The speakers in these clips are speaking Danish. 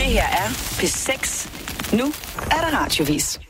her er P6. Nu er der radiovis.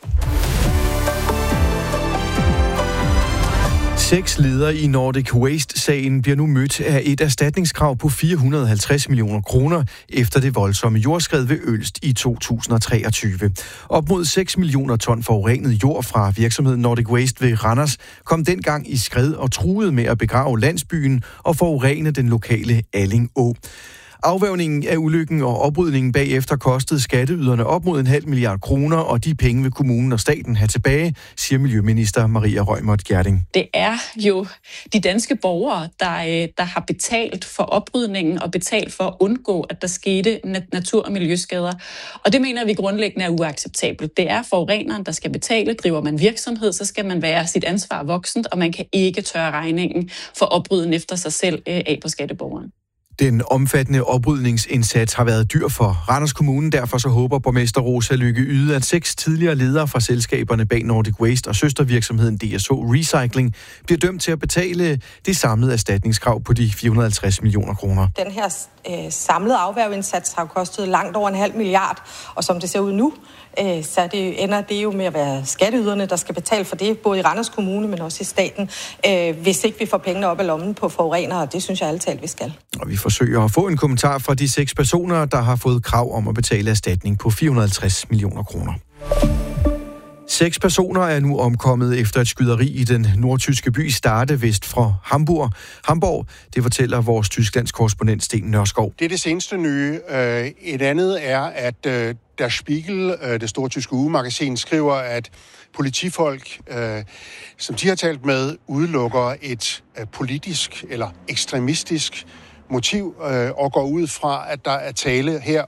6 ledere i Nordic Waste-sagen bliver nu mødt af et erstatningskrav på 450 millioner kroner efter det voldsomme jordskred ved Ølst i 2023. Op mod 6 millioner ton forurenet jord fra virksomheden Nordic Waste ved Randers kom dengang i skred og truede med at begrave landsbyen og forurene den lokale Alling Å. Afværgningen af ulykken og oprydningen bagefter kostede skatteyderne op mod 0,5 milliard kroner, og de penge vil kommunen og staten have tilbage, siger Miljøminister Maria Reumert Gjerding. Det er jo de danske borgere, der har betalt for oprydningen og betalt for at undgå, at der skete natur- og miljøskader. Og det mener vi grundlæggende er uacceptabelt. Det er forureneren, der skal betale. Driver man virksomhed, så skal man være sit ansvar voksent, og man kan ikke tørre regningen for oprydningen efter sig selv af på skatteborgeren. Den omfattende oprydningsindsats har været dyr for Randers Kommune. Derfor så håber borgmester Rosa Lykke Yde, at 6 tidligere ledere fra selskaberne bag Nordic Waste og søstervirksomheden DSH Recycling bliver dømt til at betale det samlede erstatningskrav på de 450 millioner kroner. Den her samlede afværgeindsats har kostet langt over 0,5 milliard, og som det ser ud nu, så ender det jo med at være skatteyderne, der skal betale for det, både i Randers Kommune, men også i staten, hvis ikke vi får pengene op af lommen på forurenere, og det synes jeg alle talt, vi skal. Og vi forsøger at få en kommentar fra de 6 personer, der har fået krav om at betale erstatning på 450 millioner kroner. 6 personer er nu omkommet efter et skyderi i den nordtyske by Stade vest for Hamburg. Det fortæller vores Tysklands korrespondent Sten Nørskov. Det er det seneste nye. Et andet er, at Der Spiegel, det store tyske ugemagasin, skriver, at politifolk, som de har talt med, udelukker et politisk eller ekstremistisk motiv og går ud fra, at der er tale her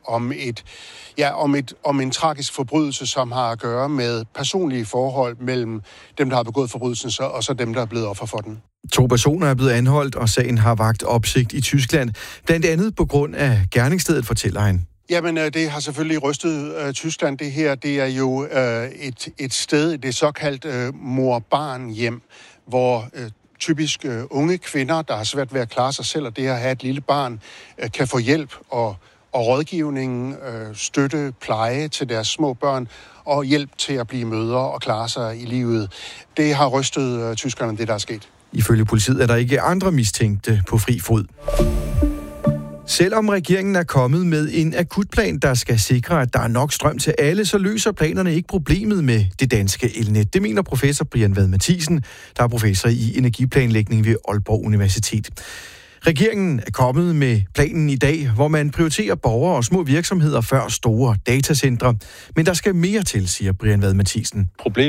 om en tragisk forbrydelse, som har at gøre med personlige forhold mellem dem, der har begået forbrydelsen, og så dem, der er blevet offer for den. 2 personer er blevet anholdt, og sagen har vakt opsigt i Tyskland. Blandt andet på grund af gerningsstedet, fortæller han. Jamen, det har selvfølgelig rystet Tyskland. Det her, det er jo et sted, det såkaldte mor-barn-hjem, hvor typisk unge kvinder, der har svært ved at klare sig selv, og det at have et lille barn, kan få hjælp og rådgivning, støtte, pleje til deres små børn, og hjælp til at blive mødre og klare sig i livet. Det har rystet tyskerne, det der er sket. Ifølge politiet er der ikke andre mistænkte på fri fod. Selvom regeringen er kommet med en akutplan, der skal sikre, at der er nok strøm til alle, så løser planerne ikke problemet med det danske elnet. Det mener professor Brian Vad Mathiesen, der er professor i energiplanlægning ved Aalborg Universitet. Regeringen er kommet med planen i dag, hvor man prioriterer borgere og små virksomheder før store datacentre. Men der skal mere til, siger Brian Vad Mathiesen.